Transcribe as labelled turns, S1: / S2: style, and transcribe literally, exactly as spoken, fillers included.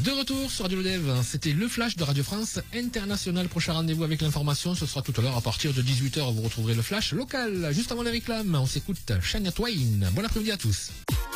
S1: De retour sur Radio Lodève, c'était le flash de Radio France International. Prochain rendez-vous avec l'information, ce sera tout à l'heure à partir de dix-huit heures. Vous retrouverez le flash local. Juste avant les réclames, on s'écoute Shania Twain. Bon après-midi à tous.